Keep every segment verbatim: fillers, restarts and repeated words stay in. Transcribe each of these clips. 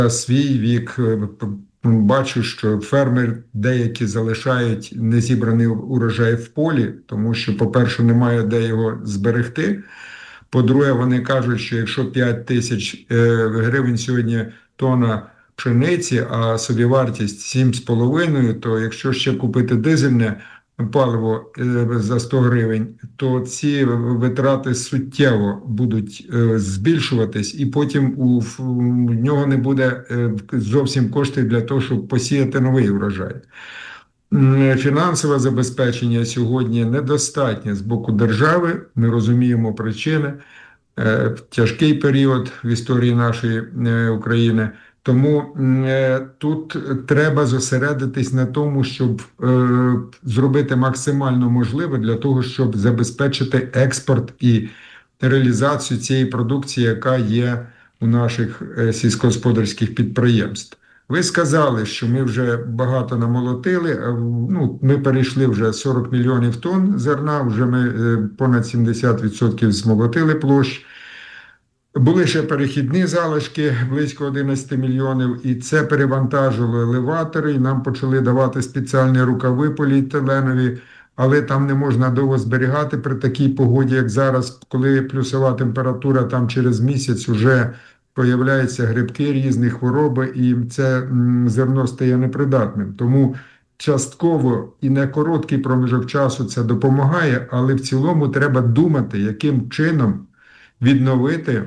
свій вік бачу, що фермери деякі залишають незібраний урожай в полі, тому що, по-перше, немає де його зберегти. По-друге, вони кажуть, що якщо п'ять тисяч гривень сьогодні тонна пшениці, а собівартість сім з половиною, то якщо ще купити дизельне паливо за сто гривень, то ці витрати суттєво будуть збільшуватись, і потім у нього не буде зовсім коштів для того, щоб посіяти новий врожай. Фінансове забезпечення сьогодні недостатнє з боку держави, ми розуміємо причини, тяжкий період в історії нашої України. Тому е, тут треба зосередитись на тому, щоб е, зробити максимально можливе для того, щоб забезпечити експорт і реалізацію цієї продукції, яка є у наших е, сільськогосподарських підприємств. Ви сказали, що ми вже багато намолотили, ну, ми перейшли вже сорок мільйонів тонн зерна, вже ми е, понад сімдесят відсотків змолотили площ. Були ще перехідні залишки, близько одинадцять мільйонів, і це перевантажило елеватори, і нам почали давати спеціальні рукави поліетиленові, але там не можна довго зберігати при такій погоді, як зараз, коли плюсова температура, там через місяць вже появляються грибки, різні хвороби, і це зерно стає непридатним. Тому частково і на короткий проміжок часу це допомагає, але в цілому треба думати, яким чином відновити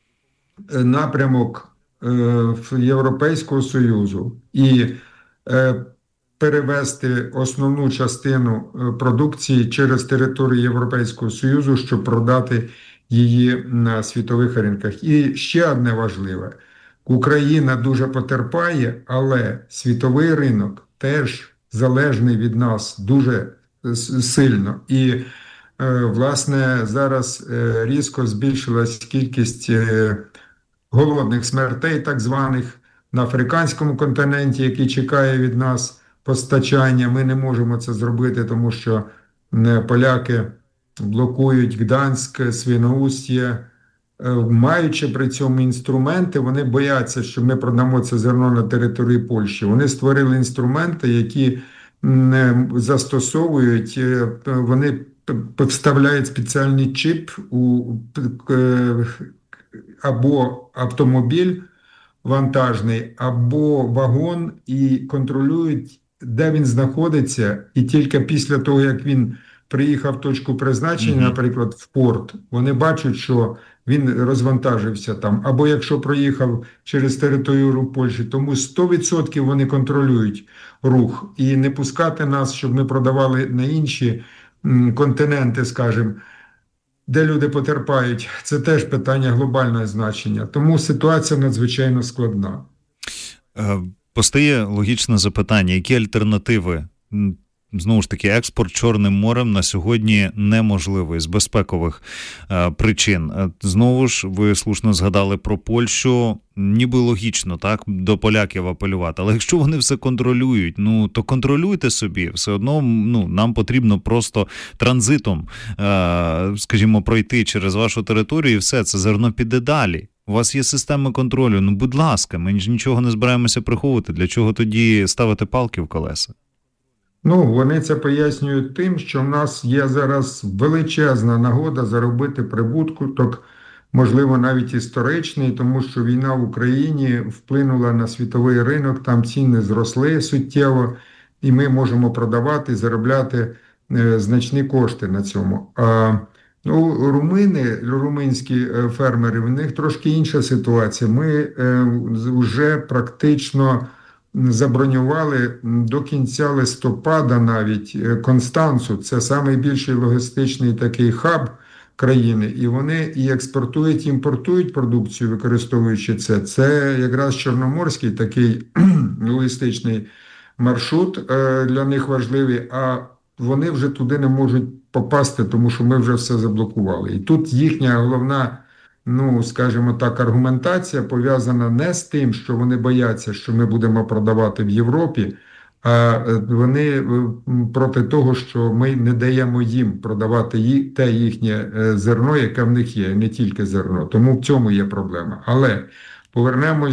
напрямок Європейського Союзу і перевести основну частину продукції через територію Європейського Союзу, щоб продати її на світових ринках. І ще одне важливе. Україна дуже потерпає, але світовий ринок теж залежний від нас дуже сильно. І власне, зараз різко збільшилась кількість голодних смертей, так званих, на африканському континенті, який чекає від нас постачання. Ми не можемо це зробити, тому що поляки блокують Гданськ, Свіноустє. Маючи при цьому інструменти, вони бояться, що ми продамо це зерно на території Польщі. Вони створили інструменти, які застосовують, вони вставляють спеціальний чіп у або автомобіль вантажний, або вагон і контролюють, де він знаходиться. І тільки після того, як він приїхав в точку призначення, mm-hmm. наприклад, в порт, вони бачать, що він розвантажився там. Або якщо проїхав через територію Польщі, тому сто відсотків вони контролюють рух. І не пускати нас, щоб ми продавали на інші континенти, скажімо, де люди потерпають, це теж питання глобального значення. Тому ситуація надзвичайно складна. Постає логічне запитання, які альтернативи? Знову ж таки, експорт Чорним морем на сьогодні неможливий з безпекових е, причин. Знову ж, ви слушно згадали про Польщу, ніби логічно, так, до поляків апелювати. Але якщо вони все контролюють, ну, то контролюйте собі. Все одно, ну, нам потрібно просто транзитом, е, скажімо, пройти через вашу територію і все, це зерно піде далі. У вас є система контролю, ну, будь ласка, ми ж нічого не збираємося приховувати. Для чого тоді ставити палки в колеса? Ну, вони це пояснюють тим, що в нас є зараз величезна нагода заробити прибуток, можливо, навіть історичний, тому що війна в Україні вплинула на світовий ринок, там ціни зросли суттєво, і ми можемо продавати, заробляти е, значні кошти на цьому. А ну, румини, румунські фермери, в них трошки інша ситуація. Ми е, вже практично забронювали до кінця листопада навіть Констанцу, це найбільший логістичний такий хаб країни, і вони і експортують, і імпортують продукцію, використовуючи це. Це якраз чорноморський такий логістичний маршрут для них важливий, а вони вже туди не можуть попасти, тому що ми вже все заблокували. І тут їхня головна, ну, скажімо так, аргументація пов'язана не з тим, що вони бояться, що ми будемо продавати в Європі, а вони проти того, що ми не даємо їм продавати те їхнє зерно, яке в них є, не тільки зерно. Тому в цьому є проблема. Але повернемось